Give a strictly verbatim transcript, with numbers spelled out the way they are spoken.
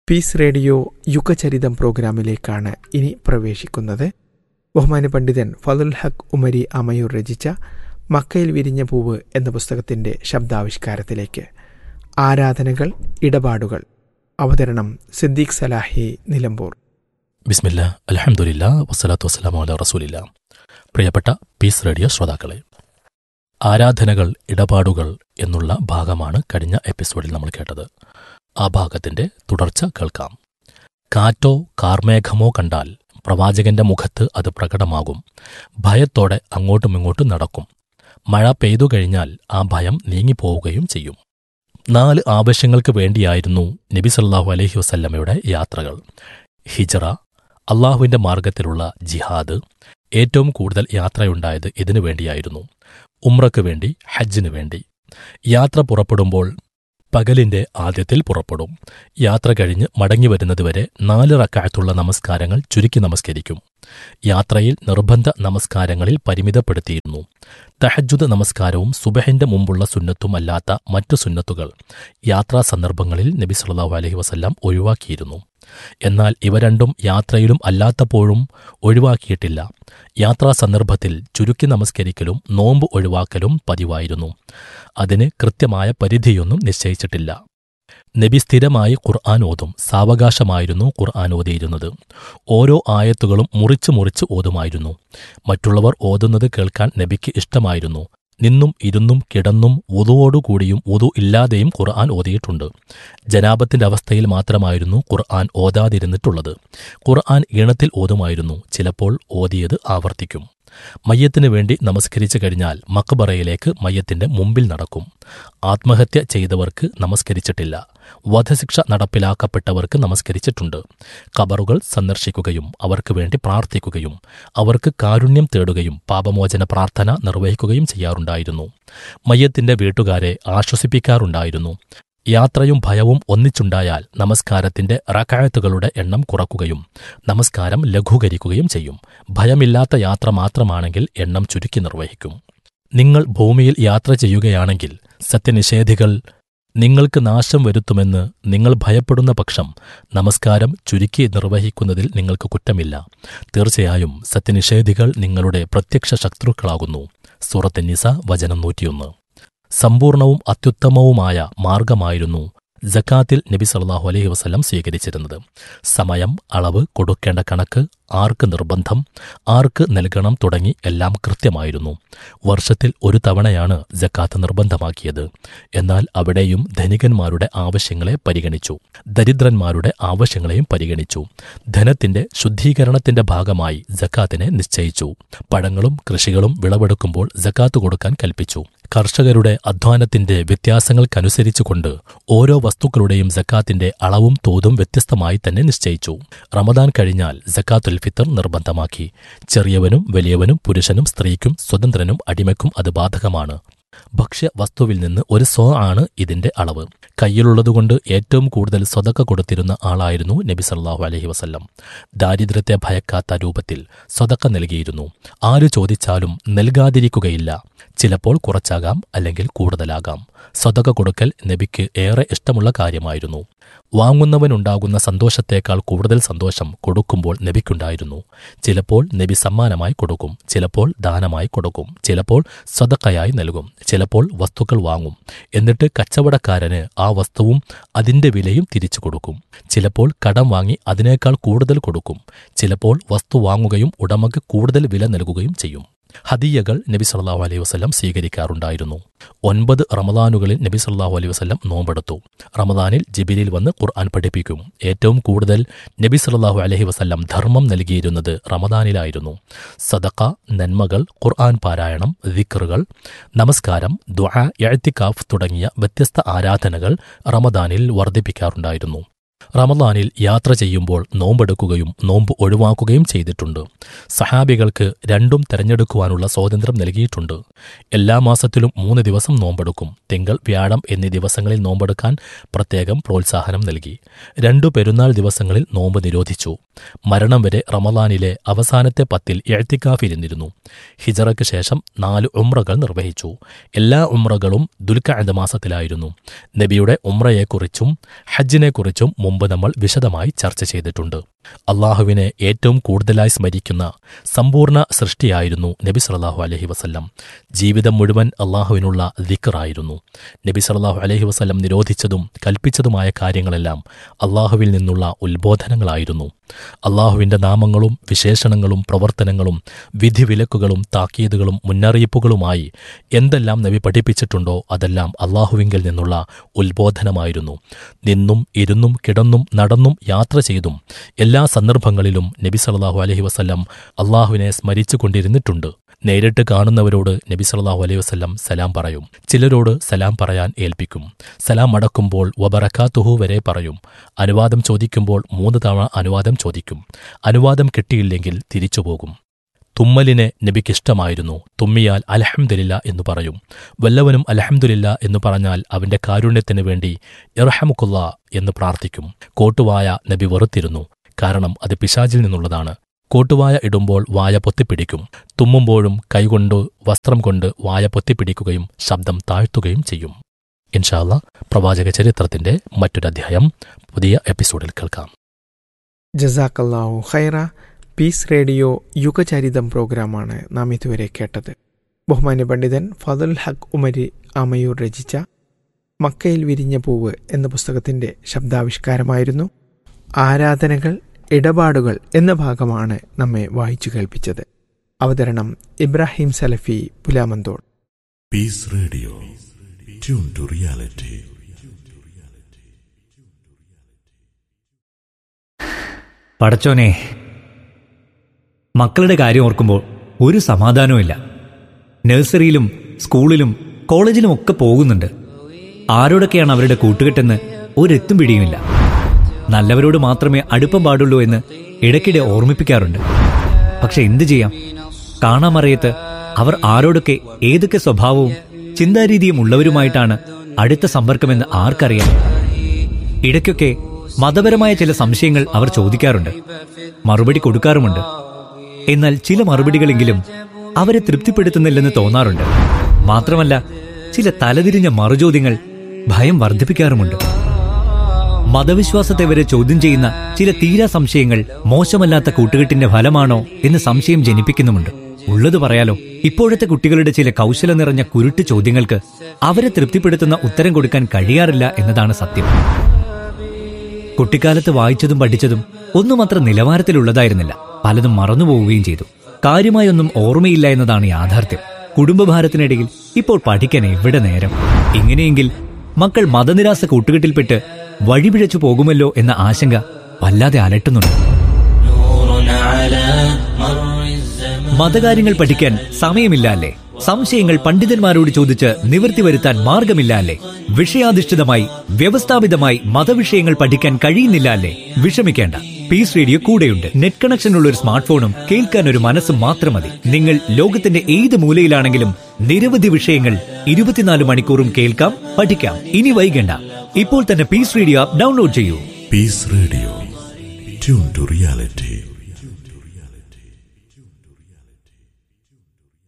Piece radio യുഗചരിതം പ്രോഗ്രാമിലേക്കാണ് ഇനി പ്രവേശിക്കുന്നത്. ബഹുമാന്യ പണ്ഡിതൻ ഫളുൽ ഹഖ് ഉമരി അമയൂർ രചിച്ച മക്കയിൽ വിരിഞ്ഞ പൂവ് എന്ന പുസ്തകത്തിന്റെ ശബ്ദാവിഷ്കാരത്തിലേക്ക്. ആരാധനകൾ, ഇടപാടുകൾ. അവതരണം സിദ്ദീഖ് സലാഹി, നിലമ്പൂർ. ബിസ്മില്ലാ, അൽഹംദുലില്ലാ, വസ്സലാത്തു വസ്സലാമു അലാ റസൂലില്ലാ. പ്രിയപ്പെട്ട പീസ് റേഡിയോ ശ്രോതാക്കളെ, ആരാധനകൾ, ഇടപാടുകൾ എന്നുള്ള ഭാഗമാണ് കഴിഞ്ഞ എപ്പിസോഡിൽ നമ്മൾ കേട്ടത്. ആ ഭാഗത്തിന്റെ തുടർച്ച കേൾക്കാം. കാറ്റോ കാർമേഘമോ കണ്ടാൽ പ്രവാചകന്റെ മുഖത്ത് അത് പ്രകടമാകും. ഭയത്തോടെ അങ്ങോട്ടും ഇങ്ങോട്ടും നടക്കും. മഴ പെയ്തു കഴിഞ്ഞാൽ ആ ഭയം നീങ്ങിപ്പോവുകയും ചെയ്യും. നാല് ആവശ്യങ്ങൾക്ക് വേണ്ടിയായിരുന്നു നബി സല്ലല്ലാഹു അലൈഹി വസല്ലമയുടെ യാത്രകൾ. ഹിജ്റ, അള്ളാഹുവിന്റെ മാർഗത്തിലുള്ള ജിഹാദ്. ഏറ്റവും കൂടുതൽ യാത്രയുണ്ടായത് ഇതിനു വേണ്ടിയായിരുന്നു. ഉംറയ്ക്ക് വേണ്ടി, ഹജ്ജിനു വേണ്ടി. യാത്ര പുറപ്പെടുമ്പോൾ പകലിന്റെ ആദ്യത്തിൽ പുറപ്പെടും. യാത്ര കഴിഞ്ഞ് മടങ്ങിവരുന്നതുവരെ നാല് റക്അത്തുള്ള നമസ്കാരങ്ങൾ ചുരുക്കി നമസ്കരിക്കും. യാത്രയിൽ നിർബന്ധ നമസ്കാരങ്ങളിൽ പരിമിതപ്പെടുത്തിയിരുന്നു. തഹജ്ജുദ് നമസ്കാരവും സുബഹിന്റെ മുമ്പുള്ള സുന്നത്തും അല്ലാത്ത മറ്റു സുന്നത്തുകൾ യാത്രാ സന്ദർഭങ്ങളിൽ നബി സല്ലല്ലാഹു അലൈഹി വസല്ലം ഒഴിവാക്കിയിരുന്നു. എന്നാൽ ഇവ രണ്ടും യാത്രയിലും അല്ലാത്തപ്പോഴും ഒഴിവാക്കിയിട്ടില്ല. യാത്രാ സന്ദർഭത്തിൽ ചുരുക്കി നമസ്കരിക്കലും നോമ്പ് ഒഴിവാക്കലും പതിവായിരുന്നു. അതിന് കൃത്യമായ പരിധിയൊന്നും നിശ്ചയിച്ചിട്ടില്ല. നബി സ്ഥിരമായി ഖുർആൻ ഓതും. സാവകാശമായിരുന്നു ഖുർആൻ ഓതിയിരുന്നത്. ഓരോ ആയത്തുകളും മുറിച്ച് മുറിച്ച് ഓതുമായിരുന്നു. മറ്റുള്ളവർ ഓതുന്നത് കേൾക്കാൻ നബിക്ക് ഇഷ്ടമായിരുന്നു. നിന്നും ഇരുന്നും കിടന്നും വുദുവോടുകൂടിയും വുദു ഇല്ലാതെയും ഖുർആൻ ഓതിയിട്ടുണ്ട്. ജനാബത്തിന്റെ അവസ്ഥയിൽ മാത്രമായിരുന്നു ഖുർആൻ ഓതാതിരുന്നിട്ടുള്ളത്. ഖുർആൻ ഈണത്തിൽ ഓതുമായിരുന്നു. ചിലപ്പോൾ ഓതിയത് ആവർത്തിക്കും. മയ്യത്തിന് വേണ്ടി നമസ്കരിച്ചു കഴിഞ്ഞാൽ മഖ്ബറയിലേക്ക് മയ്യത്തിന്റെ മുമ്പിൽ നടക്കും. ആത്മഹത്യ ചെയ്തവർക്ക് നമസ്കരിച്ചിട്ടില്ല. വധശിക്ഷ നടപ്പിലാക്കപ്പെട്ടവർക്ക് നമസ്കരിച്ചിട്ടുണ്ട്. ഖബറുകൾ സന്ദർശിക്കുകയും അവർക്ക് വേണ്ടി പ്രാർത്ഥിക്കുകയും അവർക്ക് കാരുണ്യം തേടുകയും പാപമോചന പ്രാർത്ഥന നിർവഹിക്കുകയും ചെയ്യാറുണ്ടായിരുന്നു. മയ്യത്തിന്റെ വീട്ടുകാരെ ആശ്വസിപ്പിക്കാറുണ്ടായിരുന്നു. യാത്രയും ഭയവും ഒന്നിച്ചുണ്ടായാൽ നമസ്കാരത്തിന്റെ റക്അത്തുകളുടെ എണ്ണം കുറക്കുകയും നമസ്കാരം ലഘൂകരിക്കുകയും ചെയ്യും. ഭയമില്ലാത്ത യാത്ര മാത്രമാണെങ്കിൽ എണ്ണം ചുരുക്കി നിർവഹിക്കും. നിങ്ങൾ ഭൂമിയിൽ യാത്ര ചെയ്യുകയാണെങ്കിൽ സത്യനിഷേധികൾ നിങ്ങൾക്ക് നാശം വരുത്തുമെന്ന് നിങ്ങൾ ഭയപ്പെടുന്ന പക്ഷം നമസ്കാരം ചുരുക്കി നിർവഹിക്കുന്നതിൽ നിങ്ങൾക്ക് കുറ്റമില്ല. തീർച്ചയായും സത്യനിഷേധികൾ നിങ്ങളുടെ പ്രത്യക്ഷ ശത്രുക്കളാകുന്നു. സൂറത്ത് നിസ വചനം നൂറ്റിയൊന്ന്. സമ്പൂർണവും അത്യുത്തമവുമായ മാർഗമായിരുന്നു സക്കാത്തിൽ നബി സല്ലല്ലാഹു അലൈഹി വസല്ലം സ്വീകരിച്ചിരുന്നത്. സമയം, അളവ്, കൊടുക്കേണ്ട കണക്ക്, ആർക്ക് നിർബന്ധം, ആർക്ക് നൽകണം തുടങ്ങി എല്ലാം കൃത്യമായിരുന്നു. വർഷത്തിൽ ഒരു തവണയാണ് സക്കാത്ത് നിർബന്ധമാക്കിയത്. എന്നാൽ അവിടെയും ധനികന്മാരുടെ ആവശ്യങ്ങളെ പരിഗണിച്ചു, ദരിദ്രന്മാരുടെ ആവശ്യങ്ങളെയും പരിഗണിച്ചു. ധനത്തിന്റെ ശുദ്ധീകരണത്തിന്റെ ഭാഗമായി സക്കാത്തിനെ നിശ്ചയിച്ചു. പഴങ്ങളും കൃഷികളും വിളവെടുക്കുമ്പോൾ സക്കാത്ത് കൊടുക്കാൻ കൽപ്പിച്ചു. കർഷകരുടെ അധ്വാനത്തിന്റെ വ്യത്യാസങ്ങൾക്കനുസരിച്ചുകൊണ്ട് ഓരോ വസ്തുക്കളുടെയും സക്കാത്തിന്റെ അളവും തോതും വ്യത്യസ്തമായി തന്നെ നിശ്ചയിച്ചു. റമദാൻ കഴിഞ്ഞാൽ സക്കാത്തുൽ ഫിത്തർ നിർബന്ധമാക്കി. ചെറിയവനും വലിയവനും പുരുഷനും സ്ത്രീക്കും സ്വതന്ത്രനും അടിമയ്ക്കും അത് ബാധകമാണ്. ഭക്ഷ്യ വസ്തുവിൽ നിന്ന് ഒരു സ്വ ആണ് ഇതിന്റെ അളവ്. കയ്യിലുള്ളതുകൊണ്ട് ഏറ്റവും കൂടുതൽ സ്വതക്ക കൊടുത്തിരുന്ന ആളായിരുന്നു നബി സല്ലല്ലാഹു അലൈഹി വസല്ലം. ദാരിദ്ര്യത്തെ ഭയക്കാത്ത രൂപത്തിൽ സ്വതക്ക നൽകിയിരുന്നു. ആര് ചോദിച്ചാലും നൽകാതിരിക്കുകയില്ല. ചിലപ്പോൾ കുറച്ചാകാം, അല്ലെങ്കിൽ കൂടുതലാകാം. സ്വതക്ക കൊടുക്കൽ നബിക്ക് ഏറെ ഇഷ്ടമുള്ള കാര്യമായിരുന്നു. വാങ്ങുന്നവനുണ്ടാകുന്ന സന്തോഷത്തേക്കാൾ കൂടുതൽ സന്തോഷം കൊടുക്കുമ്പോൾ നബിക്കുണ്ടായിരുന്നു. ചിലപ്പോൾ നബി സമ്മാനമായി കൊടുക്കും, ചിലപ്പോൾ ദാനമായി കൊടുക്കും, ചിലപ്പോൾ സ്വതക്കയായി നൽകും, ചിലപ്പോൾ വസ്തുക്കൾ വാങ്ങും. എന്നിട്ട് കച്ചവടക്കാരന് ആ വസ്തുവും അതിന്റെ വിലയും തിരിച്ചു കൊടുക്കും. ചിലപ്പോൾ കടം വാങ്ങി അതിനേക്കാൾ കൂടുതൽ കൊടുക്കും. ചിലപ്പോൾ വസ്തു വാങ്ങുകയും ഉടമയ്ക്ക് കൂടുതൽ വില നൽകുകയും ചെയ്യും. ഹദിയകൾ നബി സല്ലല്ലാഹു അലൈഹി വസല്ലം സ്വീകരിക്കാറുണ്ടായിരുന്നു. ഒൻപത് റമദാനുകളിൽ നബി സല്ലല്ലാഹു അലൈഹി വസല്ലം നോമ്പെടുത്തു. റമദാനിൽ ജിബ്രീൽ വന്ന് ഖുർആൻ പഠിപ്പിക്കും. ഏറ്റവും കൂടുതൽ നബി സല്ലല്ലാഹു അലൈഹി വസല്ലം ധർമ്മം നൽകിയിരുന്നത് റമദാനിലായിരുന്നു. സദഖ, നന്മകൾ, ഖുർആൻ പാരായണം, ദിക്റുകൾ, നമസ്കാരം, ദുആ, ഇഅ്തികാഫ് തുടങ്ങിയ വ്യത്യസ്ത ആരാധനകൾ റമദാനിൽ വർദ്ധിപ്പിക്കാറുണ്ടായിരുന്നു. റമദാനിൽ യാത്ര ചെയ്യുമ്പോൾ നോമ്പെടുക്കുകയും നോമ്പ് ഒഴിവാക്കുകയും ചെയ്തിട്ടുണ്ട്. സഹാബികൾക്ക് രണ്ടും തെരഞ്ഞെടുക്കുവാനുള്ള സ്വാതന്ത്ര്യം നൽകിയിട്ടുണ്ട്. എല്ലാ മാസത്തിലും മൂന്ന് ദിവസം നോമ്പെടുക്കും. തിങ്കൾ, വ്യാഴം എന്നീ ദിവസങ്ങളിൽ നോമ്പെടുക്കാൻ പ്രത്യേകം പ്രോത്സാഹനം നൽകി. രണ്ടു പെരുന്നാൾ ദിവസങ്ങളിൽ നോമ്പ് നിരോധിച്ചു. മരണം വരെ റമദാനിലെ അവസാനത്തെ പത്തിൽ ഇഅ്തികാഫിരുന്നിരുന്നു. ഹിജറയ്ക്ക് ശേഷം നാല് ഉംറകൾ നിർവഹിച്ചു. എല്ലാ ഉംറകളും ദുൽഖഅദ മാസത്തിലായിരുന്നു. നബിയുടെ ഉംറയെക്കുറിച്ചും ഹജ്ജിനെക്കുറിച്ചും മുമ്പ് മുമ്പ് നമ്മൾ വിശദമായി ചർച്ച ചെയ്തിട്ടുണ്ട്. അള്ളാഹുവിനെ ഏറ്റവും കൂടുതലായി സ്മരിക്കുന്ന സമ്പൂർണ്ണ സൃഷ്ടിയായിരുന്നു നബി സല്ലല്ലാഹു അലൈഹി വസല്ലം. ജീവിതം മുഴുവൻ അള്ളാഹുവിനുള്ള ദിക്റായിരുന്നു. നബി സല്ലല്ലാഹു അലൈഹി വസല്ലം നിരോധിച്ചതും കൽപ്പിച്ചതുമായ കാര്യങ്ങളെല്ലാം അള്ളാഹുവിൽ നിന്നുള്ള ഉത്ബോധനങ്ങളായിരുന്നു. അള്ളാഹുവിന്റെ നാമങ്ങളും വിശേഷണങ്ങളും പ്രവർത്തനങ്ങളും വിധിവിലക്കുകളും താക്കീതുകളും മുന്നറിയിപ്പുകളുമായി എന്തെല്ലാം നബി പഠിപ്പിച്ചിട്ടുണ്ടോ അതെല്ലാം അള്ളാഹുവിങ്കിൽ നിന്നുള്ള ഉത്ബോധനമായിരുന്നു. നിന്നും ഇരുന്നും കിടന്നും നടന്നും യാത്ര ചെയ്തും എല്ലാ സന്ദർഭങ്ങളിലും നബി സല്ലല്ലാഹു അലൈഹി വസല്ലം അള്ളാഹുവിനെ സ്മരിച്ചു കൊണ്ടിരുന്നിട്ടുണ്ട്. നേരിട്ട് കാണുന്നവരോട് നബി സല്ലല്ലാഹു അലൈഹി വസല്ലം സലാം പറയും. ചിലരോട് സലാം പറയാൻ ഏൽപ്പിക്കും. സലാം അടക്കുമ്പോൾ വബറകാതുഹു വരെ പറയും. അനുവാദം ചോദിക്കുമ്പോൾ മൂന്ന് തവണ അനുവാദം ചോദിക്കും. അനുവാദം കിട്ടിയില്ലെങ്കിൽ തിരിച്ചുപോകും. തുമ്മലിനെ നബിക്കിഷ്ടമായിരുന്നു. തുമ്മിയാൽ അൽഹംദുലില്ലാ എന്നു പറയും. വല്ലവനും അൽഹംദുലില്ലാ എന്നു പറഞ്ഞാൽ അവന്റെ കാരുണ്യത്തിനു വേണ്ടി ഇർഹമുക്കുല്ലാ എന്ന് പ്രാർത്ഥിക്കും. കോട്ടുവായ നബി വെറുത്തിരുന്നു. കാരണം അത് പിശാചിൽ നിന്നുള്ളതാണ്. കോട്ടുവായ ഇടുമ്പോൾ വായ പൊത്തിപ്പിടിക്കും. തുമ്മുമ്പോഴും കൈകൊണ്ട് വസ്ത്രം കൊണ്ട് വായ പൊത്തിപ്പിടിക്കുകയും ശബ്ദം താഴ്ത്തുകയും ചെയ്യും. ഇൻഷാ അല്ലാഹ് പ്രവാചക ചരിത്രത്തിന്റെ മറ്റൊരധ്യായം പുതിയ എപ്പിസോഡിൽ കേൾക്കാം. ജസാക്കല്ലാഹു ഖൈറ. പീസ് റേഡിയോ യുഗചരിതം പ്രോഗ്രാമാണ് നാം ഇതുവരെ കേട്ടത്. ബഹുമാന്യ പണ്ഡിതൻ ഫദുൽ ഹഖ് ഉമരി ആമയൂർ രചിച്ച മക്കയിൽ വിരിഞ്ഞ പൂവ് എന്ന പുസ്തകത്തിന്റെ ശബ്ദാവിഷ്കാരമായിരുന്നു. ആരാധനകൾ, ഇടപാടുകൾ എന്ന ഭാഗമാണ് നമ്മെ വായിച്ചു കേൾപ്പിച്ചത്. അവതരണം ഇബ്രാഹിം സലഫി Pulamanthole. Piece radio, tune to reality. പടച്ചോനെ, മക്കളുടെ കാര്യം ഓർക്കുമ്പോൾ ഒരു സമാധാനവുമില്ല. നഴ്സറിയിലും സ്കൂളിലും കോളേജിലും ഒക്കെ പോകുന്നുണ്ട്. ആരോടൊക്കെയാണ് അവരുടെ കൂട്ടുകെട്ടെന്ന് ഒരെത്തും പിടിയുമില്ല. നല്ലവരോട് മാത്രമേ അടുപ്പം പാടുള്ളൂ എന്ന് ഇടയ്ക്കിടെ ഓർമ്മിപ്പിക്കാറുണ്ട്. പക്ഷെ എന്തു ചെയ്യാം? കാണാമറിയത്ത് അവർ ആരോടൊക്കെ ഏതൊക്കെ സ്വഭാവവും ചിന്താരീതിയും ഉള്ളവരുമായിട്ടാണ് അടുത്ത സമ്പർക്കമെന്ന് ആർക്കറിയാം? ഇടയ്ക്കൊക്കെ മതപരമായ ചില സംശയങ്ങൾ അവർ ചോദിക്കാറുണ്ട്, മറുപടി കൊടുക്കാറുമുണ്ട്. എന്നാൽ ചില മറുപടികളെങ്കിലും അവരെ തൃപ്തിപ്പെടുത്തുന്നില്ലെന്ന് തോന്നാറുണ്ട്. മാത്രമല്ല, ചില തലതിരിഞ്ഞ മറുചോദ്യങ്ങൾ ഭയം വർദ്ധിപ്പിക്കാറുമുണ്ട്. മതവിശ്വാസത്തെ വരെ ചോദ്യം ചെയ്യുന്ന ചില തീരാ സംശയങ്ങൾ മോശമല്ലാത്ത കൂട്ടുകെട്ടിന്റെ ഫലമാണോ എന്ന് സംശയം ജനിപ്പിക്കുന്നുമുണ്ട്. ഉള്ളത് പറയാലോ, ഇപ്പോഴത്തെ കുട്ടികളുടെ ചില കൗശലം നിറഞ്ഞ കുരുട്ട് ചോദ്യങ്ങൾക്ക് അവരെ തൃപ്തിപ്പെടുത്തുന്ന ഉത്തരം കൊടുക്കാൻ കഴിയാറില്ല എന്നതാണ് സത്യം. കുട്ടിക്കാലത്ത് വായിച്ചതും പഠിച്ചതും ഒന്നും അത്ര നിലവാരത്തിലുള്ളതായിരുന്നില്ല. പലതും മറന്നുപോവുകയും ചെയ്തു. കാര്യമായൊന്നും ഓർമ്മയില്ല എന്നതാണ് യാഥാർത്ഥ്യം. കുടുംബഭാരത്തിനിടയിൽ ഇപ്പോൾ പഠിക്കാൻ എവിടെ നേരം? ഇങ്ങനെയെങ്കിൽ മക്കൾ മതനിരാസ കൂട്ടുകെട്ടിൽപ്പെട്ട് വഴിപിഴച്ചു പോകുമല്ലോ എന്ന ആശങ്ക വല്ലാതെ അലട്ടുന്നുണ്ട്. മതകാര്യങ്ങൾ പഠിക്കാൻ സമയമില്ല അല്ലേ? സംശയങ്ങൾ പണ്ഡിതന്മാരോട് ചോദിച്ച് നിവൃത്തി വരുത്താൻ മാർഗമില്ല അല്ലേ? വിഷയാധിഷ്ഠിതമായി വ്യവസ്ഥാപിതമായി മതവിഷയങ്ങൾ പഠിക്കാൻ കഴിയുന്നില്ല അല്ലേ? വിഷമിക്കേണ്ട, പീസ് റേഡിയോ കൂടെയുണ്ട്. നെറ്റ് കണക്ഷൻ ഉള്ള ഒരു സ്മാർട്ട് ഫോണും കേൾക്കാൻ ഒരു മനസ്സും മാത്രം മതി. നിങ്ങൾ ലോകത്തിന്റെ ഏത് മൂലയിലാണെങ്കിലും നിരവധി വിഷയങ്ങൾ ഇരുപത്തിനാല് മണിക്കൂറും കേൾക്കാം, പഠിക്കാം. ഇനി വൈകണ്ട, ഇപ്പോൾ തന്നെ പീസ് റേഡിയോ ആപ്പ് ഡൗൺലോഡ് ചെയ്യൂ. Piece radio, tune to reality.